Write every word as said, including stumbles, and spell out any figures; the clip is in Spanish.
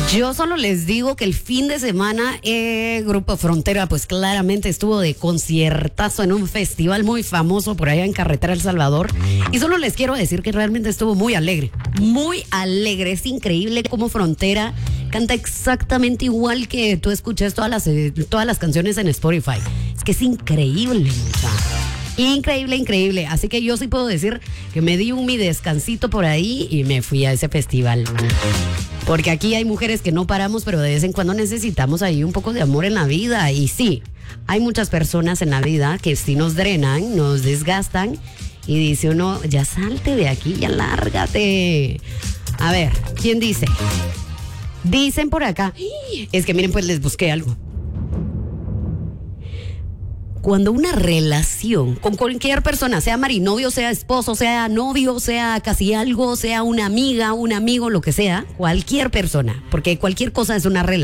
Yo solo les digo que el fin de semana eh, Grupo Frontera pues claramente estuvo de conciertazo en un festival muy famoso por allá en Carretera El Salvador, y solo les quiero decir que realmente estuvo muy alegre, muy alegre. Es increíble cómo Frontera canta exactamente igual que tú escuchas todas las, eh, todas las canciones en Spotify. Es que es increíble, o sea, increíble, increíble. Así que yo sí puedo decir que me di un mi descansito por ahí y me fui a ese festival. Porque aquí hay mujeres que no paramos, pero de vez en cuando necesitamos ahí un poco de amor en la vida. Y sí, hay muchas personas en la vida que sí nos drenan, nos desgastan. Y dice uno, ya salte de aquí, ya lárgate. A ver, ¿quién dice? Dicen por acá. Es que miren, pues les busqué algo. Cuando una relación con cualquier persona, sea marinovio, sea esposo, sea novio, sea casi algo, sea una amiga, un amigo, lo que sea, cualquier persona, porque cualquier cosa es una relación.